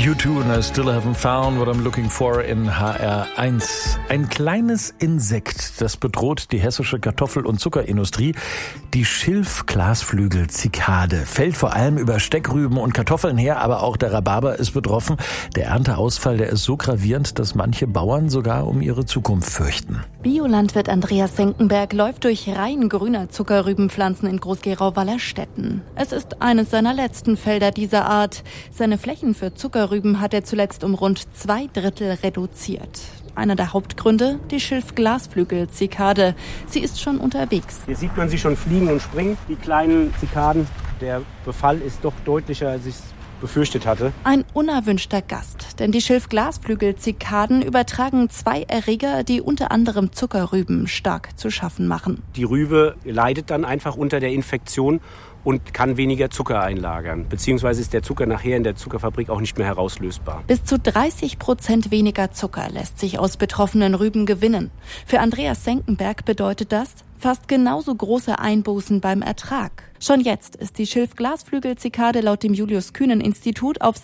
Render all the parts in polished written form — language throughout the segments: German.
U2 and I still haven't found what I'm looking for in HR1. Ein kleines Insekt, das bedroht die hessische Kartoffel- und Zuckerindustrie. Die Schilfglasflügel-Zikade fällt vor allem über Steckrüben und Kartoffeln her, aber auch der Rhabarber ist betroffen. Der Ernteausfall, der ist so gravierend, dass manche Bauern sogar um ihre Zukunft fürchten. Biolandwirt Andreas Senckenberg läuft durch Reihen grüner Zuckerrübenpflanzen in Groß-Gerau-Wallerstetten. Es ist eines seiner letzten Felder dieser Art. Seine Flächen für Zuckerrüben hat er zuletzt um rund 2/3 reduziert. Einer der Hauptgründe, die Schilfglasflügel-Zikade. Sie ist schon unterwegs. Hier sieht man sie schon fliegen und springen, die kleinen Zikaden. Der Befall ist doch deutlicher, als ich es befürchtet hatte. Ein unerwünschter Gast, denn die Schilfglasflügel-Zikaden übertragen 2 Erreger, die unter anderem Zuckerrüben stark zu schaffen machen. Die Rübe leidet dann einfach unter der Infektion und kann weniger Zucker einlagern. Beziehungsweise ist der Zucker nachher in der Zuckerfabrik auch nicht mehr herauslösbar. Bis zu 30% weniger Zucker lässt sich aus betroffenen Rüben gewinnen. Für Andreas Senckenberg bedeutet das fast genauso große Einbußen beim Ertrag. Schon jetzt ist die Schilfglasflügel-Zikade laut dem Julius-Kühnen-Institut auf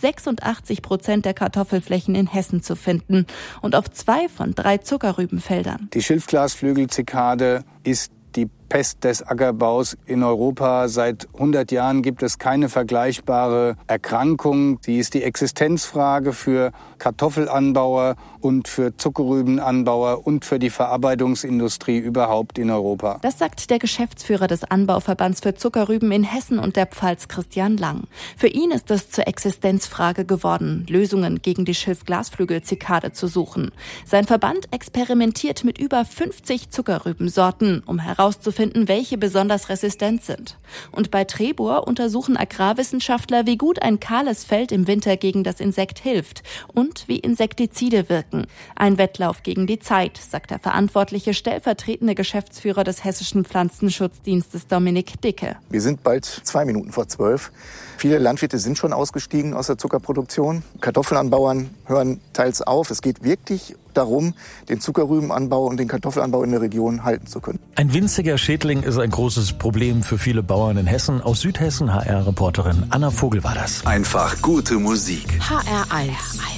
86% der Kartoffelflächen in Hessen zu finden und auf 2 von 3 Zuckerrübenfeldern. Die Schilfglasflügel-Zikade ist die Pest des Ackerbaus in Europa. Seit 100 Jahren gibt es keine vergleichbare Erkrankung. Sie ist die Existenzfrage für Kartoffelanbauer und für Zuckerrübenanbauer und für die Verarbeitungsindustrie überhaupt in Europa. Das sagt der Geschäftsführer des Anbauverbands für Zuckerrüben in Hessen und der Pfalz, Christian Lang. Für ihn ist es zur Existenzfrage geworden, Lösungen gegen die Schilfglasflügel-Zikade zu suchen. Sein Verband experimentiert mit über 50 Zuckerrübensorten, um herauszufinden, welche besonders resistent sind. Und bei Trebur untersuchen Agrarwissenschaftler, wie gut ein kahles Feld im Winter gegen das Insekt hilft und wie Insektizide wirken. Ein Wettlauf gegen die Zeit, sagt der verantwortliche stellvertretende Geschäftsführer des Hessischen Pflanzenschutzdienstes Dominik Dicke. Wir sind bald 2 Minuten vor 12. Viele Landwirte sind schon ausgestiegen aus der Zuckerproduktion. Kartoffelanbauern hören teils auf. Es geht wirklich darum, den Zuckerrübenanbau und den Kartoffelanbau in der Region halten zu können. Ein winziger Schädling ist ein großes Problem für viele Bauern in Hessen. Aus Südhessen HR-Reporterin Anna Vogel war das. Einfach gute Musik. HR1.